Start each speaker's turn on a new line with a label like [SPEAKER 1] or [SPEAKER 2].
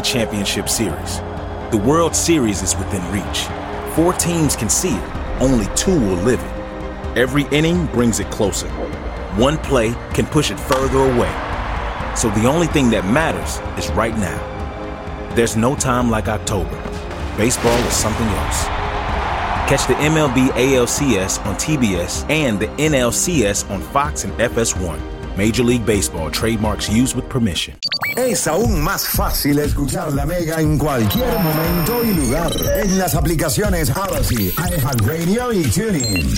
[SPEAKER 1] Championship Series. The World Series is within reach. 4 teams can see it. Only 2 will live it. Every inning brings it closer. One play can push it further away. So the only thing that matters is right now. There's no time like October. Baseball is something else. Catch the MLB ALCS on TBS and the NLCS on Fox and FS1. Major League Baseball trademarks used with permission.
[SPEAKER 2] Es aún más fácil escuchar La Mega en cualquier momento y lugar. En las aplicaciones Odyssey, iHeartRadio y TuneIn.